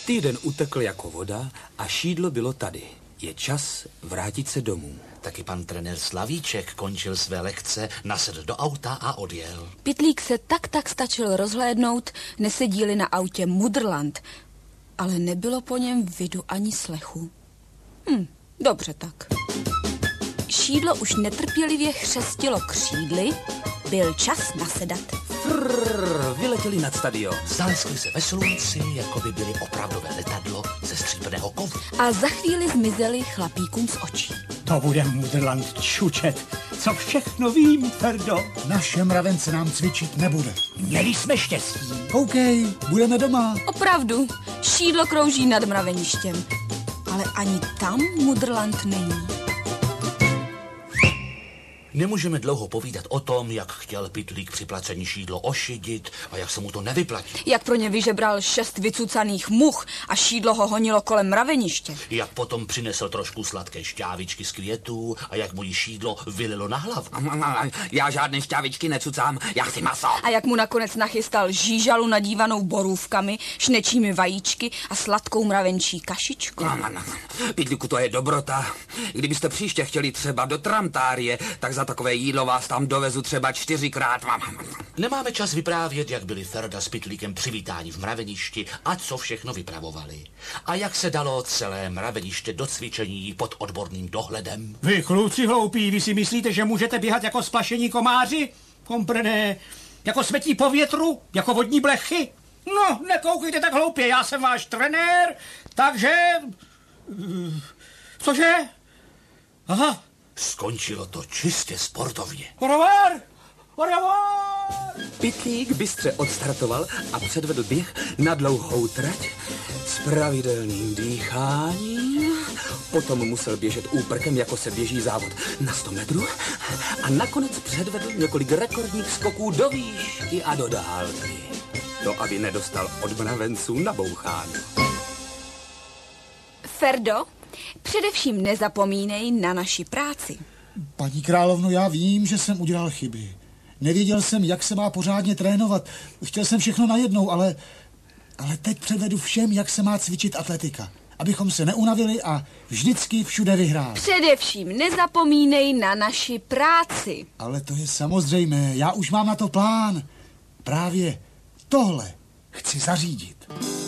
Týden utekl jako voda a Šídlo bylo tady. Je čas vrátit se domů. Taky pan trenér Slavíček končil své lekce, nasedl do auta a odjel. Pytlík se tak stačil rozhlédnout, nesedíli na autě Mudrland, ale nebylo po něm vidu ani slechu. Dobře tak. Šídlo už netrpělivě chřestilo křídly, byl čas nasedat. Vyletěli nad stadion. Zaleskli se ve slunci, jako by byli opravdové letadlo ze stříbrného kovu. A za chvíli zmizeli chlapíkům z očí. To bude Mudrland čučet. Co všechno vím, Ferdo. Naše mravence nám cvičit nebude. Měli jsme štěstí. Koukej, budeme doma. Opravdu, Šídlo krouží nad mraveništěm, ale ani tam Mudrland není. Nemůžeme dlouho povídat o tom, jak chtěl Pytlík při placení Šídlo ošidit a jak se mu to nevyplatilo. Jak pro ně vyžebral 6 vycucaných much a Šídlo ho honilo kolem mraveniště. Jak potom přinesl trošku sladké šťávičky z květů a jak mu jí Šídlo vylilo na hlavu. Já žádné šťávičky necucám, já chci maso. A jak mu nakonec nachystal žížalu nadívanou borůvkami, šnečími vajíčky a sladkou mravenčí kašičku. Pytlíku, to je dobrota. Kdybyste příště chtěli třeba do Tramtárie, tak za takové jídlo vás tam dovezu třeba 4krát. Nemáme čas vyprávět, jak byli Ferda s Pytlíkem přivítáni v mraveništi a co všechno vypravovali. A jak se dalo celé mraveniště do cvičení pod odborným dohledem. Vy kluci hloupí, vy si myslíte, že můžete běhat jako splašení komáři? Komprené, jako smetí po větru, jako vodní blechy? No, nekoukejte tak hloupě, já jsem váš trenér, takže... Cože? Aha. Skončilo to čistě sportovně. Au revoir! Pytlík bystře odstartoval a předvedl běh na dlouhou trať s pravidelným dýcháním. Potom musel běžet úprkem, jako se běží závod na 100 metrů. A nakonec předvedl několik rekordních skoků do výšky a do dálky. To, aby nedostal od mravenců nabouchání. Ferdo, především nezapomínej na naši práci. Paní královno, já vím, že jsem udělal chyby. Nevěděl jsem, jak se má pořádně trénovat. Chtěl jsem všechno najednou, ale teď předvedu všem, jak se má cvičit atletika. Abychom se neunavili a vždycky všude vyhráli. Především nezapomínej na naši práci. Ale to je samozřejmé, já už mám na to plán. Právě tohle chci zařídit.